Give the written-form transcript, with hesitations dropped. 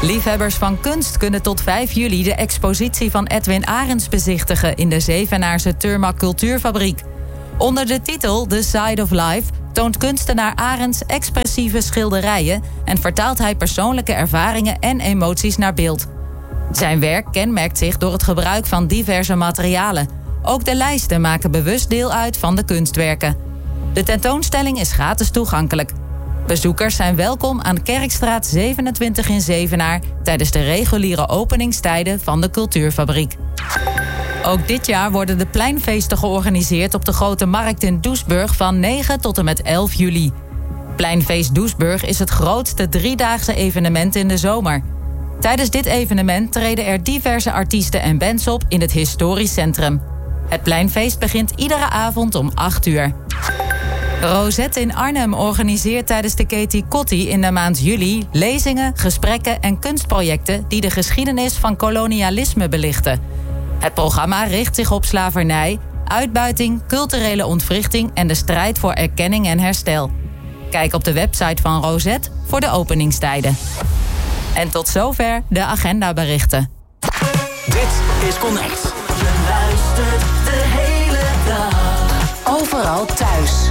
Liefhebbers van kunst kunnen tot 5 juli de expositie van Edwin Arends bezichtigen in de Zevenaarse Turma Cultuurfabriek. Onder de titel The Side of Life toont kunstenaar Arends expressieve schilderijen en vertaalt hij persoonlijke ervaringen en emoties naar beeld. Zijn werk kenmerkt zich door het gebruik van diverse materialen. Ook de lijsten maken bewust deel uit van de kunstwerken. De tentoonstelling is gratis toegankelijk. Bezoekers zijn welkom aan Kerkstraat 27 in Zevenaar tijdens de reguliere openingstijden van de Cultuurfabriek. Ook dit jaar worden de pleinfeesten georganiseerd op de Grote Markt in Doesburg van 9 tot en met 11 juli. Pleinfeest Doesburg is het grootste 3-daagse evenement in de zomer. Tijdens dit evenement treden er diverse artiesten en bands op in het historisch centrum. Het pleinfeest begint iedere avond om 8 uur. Rosette in Arnhem organiseert tijdens de Katie Kotti in de maand juli lezingen, gesprekken en kunstprojecten die de geschiedenis van kolonialisme belichten. Het programma richt zich op slavernij, uitbuiting, culturele ontwrichting en de strijd voor erkenning en herstel. Kijk op de website van Rosette voor de openingstijden. En tot zover de agendaberichten. Dit is Connect. Je luistert de hele dag. Overal thuis.